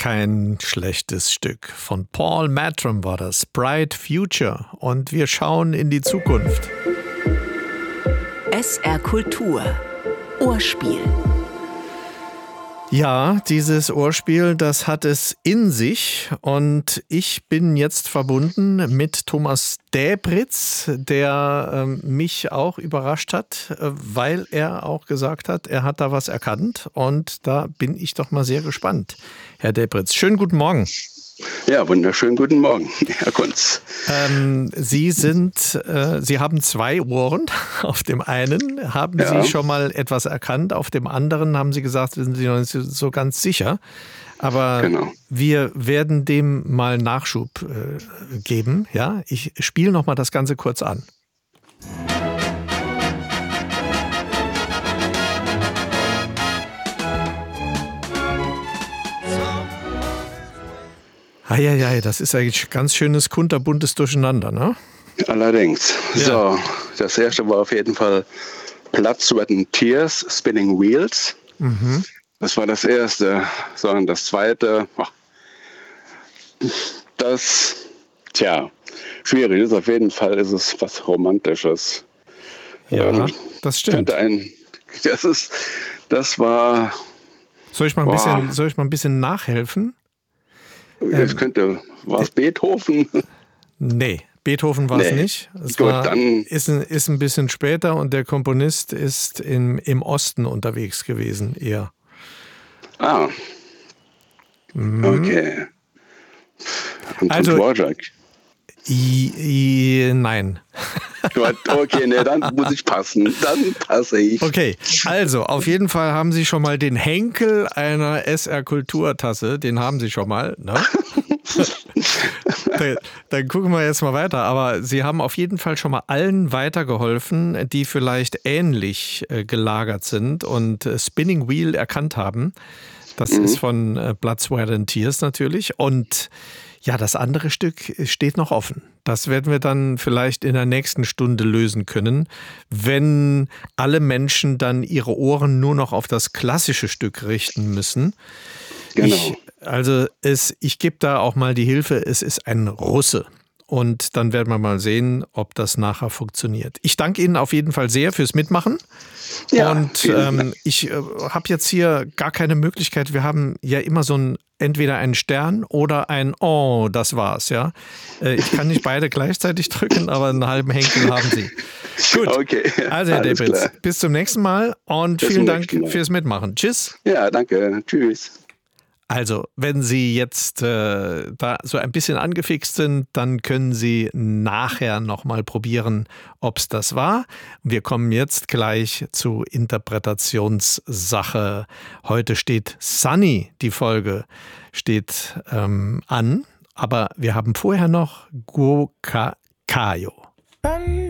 kein schlechtes Stück. Von Paul Matram war das, Bright Future. Und wir schauen in die Zukunft. SR Kultur. Ohrspiel. Ja, dieses Ohrspiel, das hat es in sich. Und ich bin jetzt verbunden mit Thomas Däbritz, der mich auch überrascht hat, weil er auch gesagt hat, er hat da was erkannt. Und da bin ich doch mal sehr gespannt. Herr Däbritz, schönen guten Morgen. Ja, wunderschönen guten Morgen, Herr Kunz. Sie haben zwei Ohren. Auf dem einen haben Sie schon mal etwas erkannt, auf dem anderen haben Sie gesagt, sind Sie noch nicht so ganz sicher. Aber genau, wir werden dem mal Nachschub geben. Ja? Ich spiele noch mal das Ganze kurz an. Eieiei, das ist eigentlich ganz schönes kunterbuntes Durcheinander, ne? Allerdings. Ja. So, das erste war auf jeden Fall Blood, Sweat and Tears, Spinning Wheels. Mhm. Das war das erste. So, und das zweite, schwierig ist. Auf jeden Fall ist es was Romantisches. Ja, das stimmt. Das war... Soll ich mal ein bisschen nachhelfen? War es Beethoven? Nee, Beethoven war es nicht. Ist ein bisschen später und der Komponist ist im Osten unterwegs gewesen, eher. Ah. Okay. Also, Dvorak. Nein. Gut, okay, dann muss ich passen. Dann passe ich. Okay, also auf jeden Fall haben Sie schon mal den Henkel einer SR Kulturtasse. Den haben Sie schon mal, ne? Dann gucken wir jetzt mal weiter. Aber Sie haben auf jeden Fall schon mal allen weitergeholfen, die vielleicht ähnlich gelagert sind und Spinning Wheel erkannt haben. Das ist von Blood, Sweat and Tears natürlich. Und ja, das andere Stück steht noch offen. Das werden wir dann vielleicht in der nächsten Stunde lösen können, wenn alle Menschen dann ihre Ohren nur noch auf das klassische Stück richten müssen. Genau. Ich gebe da auch mal die Hilfe, es ist ein Russe. Und dann werden wir mal sehen, ob das nachher funktioniert. Ich danke Ihnen auf jeden Fall sehr fürs Mitmachen. Ja, und ich habe jetzt hier gar keine Möglichkeit. Wir haben ja immer entweder einen Stern oder ein Oh, das war's. Ja, ich kann nicht beide gleichzeitig drücken, aber einen halben Henkel haben Sie. Gut, okay, also Herr Däbritz, bis zum nächsten Mal und vielen Dank fürs Mitmachen. Tschüss. Ja, danke. Tschüss. Also, wenn Sie jetzt da so ein bisschen angefixt sind, dann können Sie nachher nochmal probieren, ob es das war. Wir kommen jetzt gleich zu Interpretationssache. Heute steht Sunny, die Folge steht an, aber wir haben vorher noch Go Kayo.